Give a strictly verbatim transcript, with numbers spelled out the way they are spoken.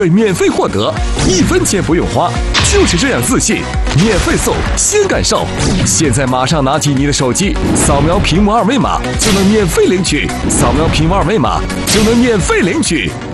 免费获得，一分钱不用花，就是这样自信，免费送，先感受。现在马上拿起你的手机，扫描屏幕二维码就能免费领取，扫描屏幕二维码就能免费领取。